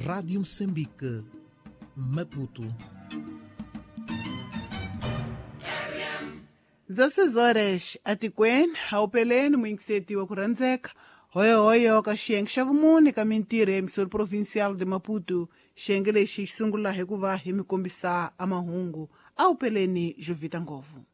Rádio Moçambique, Maputo. 16 horas atikweni haupeleni mwingiseti wa kurandzeka hoyo ka xiyenge xa vumune ka mintirho ya emisolo provincial de Maputo xiyenge lexi xi sungula hi ku va hi mi kombisa a mahungu a upeleni Jovita Ngovu.